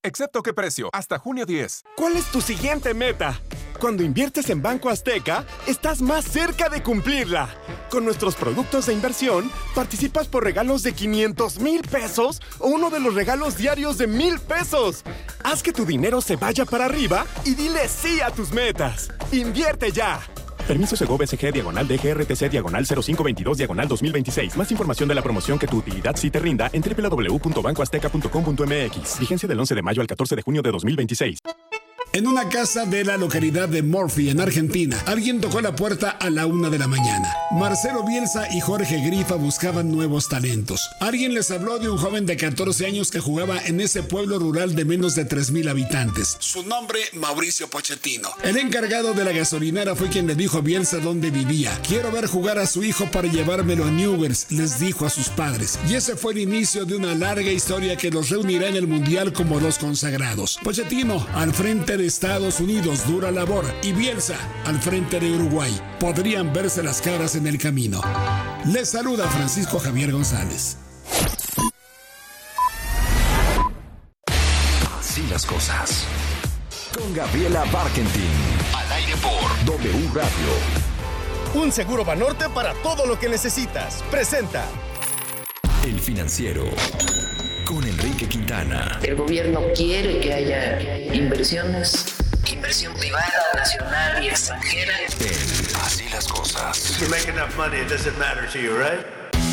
excepto qué precio, hasta junio 10. ¿Cuál es tu siguiente meta? Cuando inviertes en Banco Azteca, estás más cerca de cumplirla. Con nuestros productos de inversión, participas por regalos de 500,000 pesos o uno de los regalos diarios de 1,000 pesos. Haz que tu dinero se vaya para arriba y dile sí a tus metas. ¡Invierte ya! Permiso Segov SG /DGRTC/0522/2026. Más información de la promoción que tu utilidad sí te rinda en www.bancoazteca.com.mx. Vigencia del 11 de mayo al 14 de junio de 2026. En una casa de la localidad de Murphy, en Argentina, alguien tocó la puerta a la 1 de la mañana. Marcelo Bielsa y Jorge Grifa buscaban nuevos talentos. Alguien les habló de un joven de 14 años que jugaba en ese pueblo rural de menos de 3,000 habitantes. Su nombre, Mauricio Pochettino. El encargado de la gasolinera fue quien le dijo a Bielsa dónde vivía. Quiero ver jugar a su hijo para llevármelo a Newell's, les dijo a sus padres. Y ese fue el inicio de una larga historia que los reunirá en el Mundial como los consagrados. Pochettino, al frente de Estados Unidos, dura labor, y Bielsa al frente de Uruguay. Podrían verse las caras en el camino. Les saluda Francisco Javier González. Así las cosas. Con Gabriela Barkentin. Al aire por W Radio. Un seguro Banorte para todo lo que necesitas. Presenta El Financiero. Con Enrique Quintana. El gobierno quiere que haya inversión privada, nacional y extranjera. Así las cosas. If you make enough money, it doesn't matter to you, right?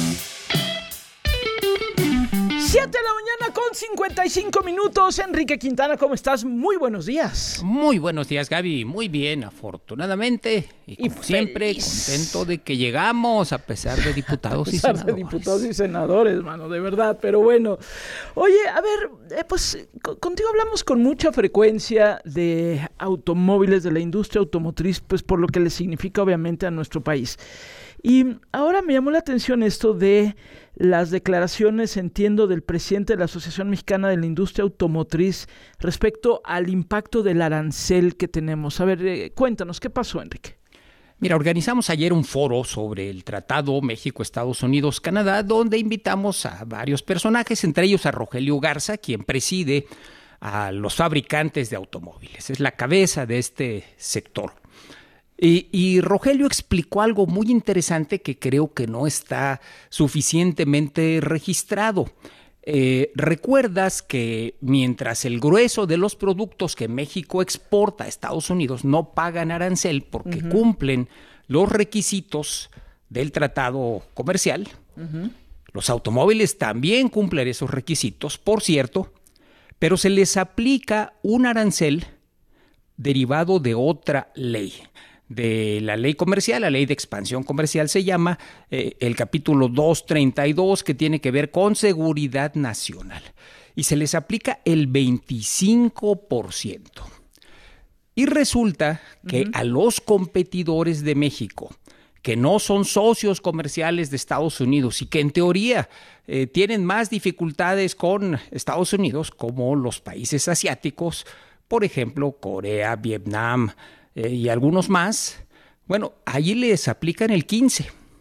7 de la mañana con 55 minutos. Enrique Quintana, ¿cómo estás? Muy buenos días. Muy buenos días, Gaby. Muy bien, afortunadamente. Y como siempre, contento de que llegamos a pesar de diputados y senadores. Diputados y senadores, mano, de verdad. Pero bueno, oye, a ver, pues contigo hablamos con mucha frecuencia de automóviles, de la industria automotriz, pues por lo que le significa obviamente a nuestro país. Y ahora me llamó la atención esto de las declaraciones, entiendo, del presidente de la Asociación Mexicana de la Industria Automotriz respecto al impacto del arancel que tenemos. A ver, cuéntanos, ¿qué pasó, Enrique? Mira, organizamos ayer un foro sobre el Tratado México, Estados Unidos, Canadá, donde invitamos a varios personajes, entre ellos a Rogelio Garza, quien preside a los fabricantes de automóviles. Es la cabeza de este sector. Y Rogelio explicó algo muy interesante que creo que no está suficientemente registrado. Recuerdas que mientras el grueso de los productos que México exporta a Estados Unidos no pagan arancel porque cumplen los requisitos del tratado comercial, los automóviles también cumplen esos requisitos, por cierto, pero se les aplica un arancel derivado de otra ley. De la ley comercial, la ley de expansión comercial se llama, el capítulo 232, que tiene que ver con seguridad nacional. Y se les aplica el 25%. Y resulta que a los competidores de México, que no son socios comerciales de Estados Unidos y que en teoría tienen más dificultades con Estados Unidos, como los países asiáticos, por ejemplo, Corea, Vietnam, y algunos más, bueno, allí les aplican el 15%.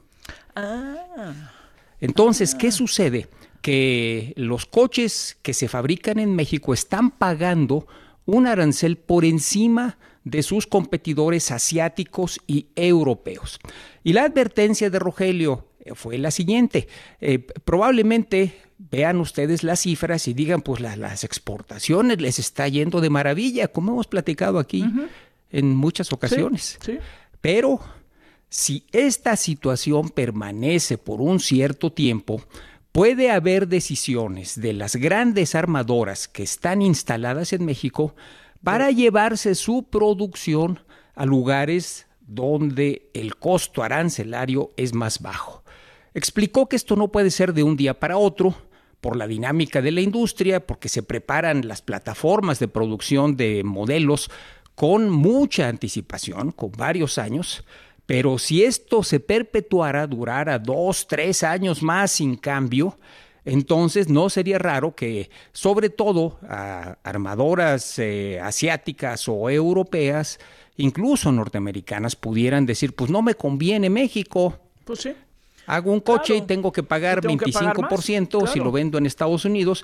Entonces, ¿qué sucede? Que los coches que se fabrican en México están pagando un arancel por encima de sus competidores asiáticos y europeos. Y la advertencia de Rogelio fue la siguiente. Probablemente vean ustedes las cifras y digan, pues las exportaciones les está yendo de maravilla, como hemos platicado aquí en muchas ocasiones. Sí. Pero si esta situación permanece por un cierto tiempo, puede haber decisiones de las grandes armadoras que están instaladas en México para llevarse su producción a lugares donde el costo arancelario es más bajo. Explicó que esto no puede ser de un día para otro, por la dinámica de la industria, porque se preparan las plataformas de producción de modelos con mucha anticipación, con varios años, pero si esto se perpetuara, durara 2, 3 años más sin cambio, entonces no sería raro que, sobre todo, armadoras asiáticas o europeas, incluso norteamericanas, pudieran decir, pues no me conviene México. Pues sí. Hago un coche y tengo que pagar 25% si lo vendo en Estados Unidos,